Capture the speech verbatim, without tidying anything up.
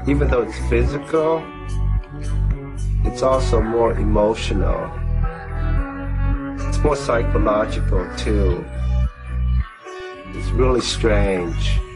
even though it's physical, it's also more emotional. It's more psychological too. It's really strange.